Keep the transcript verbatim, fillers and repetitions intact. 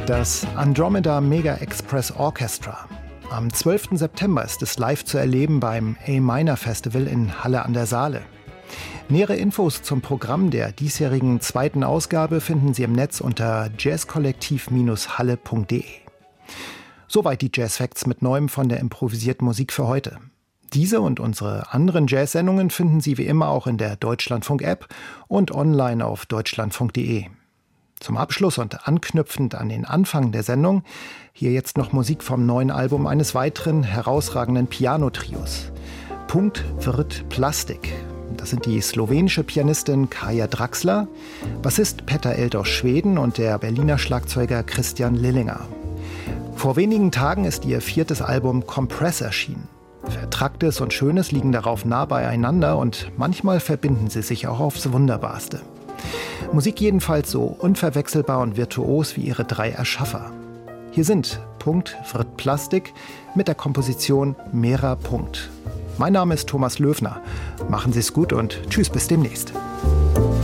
Das Andromeda Mega Express Orchestra. Am zwölften September ist es live zu erleben beim A-Minor Festival in Halle an der Saale. Nähere Infos zum Programm der diesjährigen zweiten Ausgabe finden Sie im Netz unter jazzkollektiv Bindestrich halle punkt de. Soweit die Jazz Facts mit Neuem von der improvisierten Musik für heute. Diese und unsere anderen Jazz-Sendungen finden Sie wie immer auch in der Deutschlandfunk-App und online auf deutschlandfunk punkt de. Zum Abschluss und anknüpfend an den Anfang der Sendung hier jetzt noch Musik vom neuen Album eines weiteren herausragenden Pianotrios. Punkt wird Plastik. Das sind die slowenische Pianistin Kaja Draxler, Bassist Petter Eld aus Schweden und der Berliner Schlagzeuger Christian Lillinger. Vor wenigen Tagen ist ihr viertes Album Compress erschienen. Vertracktes und Schönes liegen darauf nah beieinander und manchmal verbinden sie sich auch aufs Wunderbarste. Musik jedenfalls so unverwechselbar und virtuos wie ihre drei Erschaffer. Hier sind Punkt wird Plastik mit der Komposition Mera Punkt. Mein Name ist Thomas Löwner. Machen Sie es gut und tschüss bis demnächst.